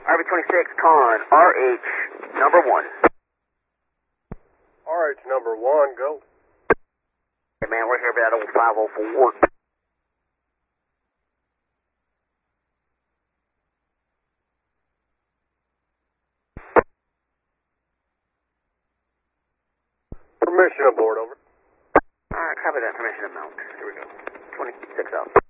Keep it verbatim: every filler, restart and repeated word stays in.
R B twenty-six, con, R H, number one. R H number one, go. Hey man, we're here about old five oh four. Permission aboard, over. Alright, copy that, permission to mount. Here we go. twenty-six up.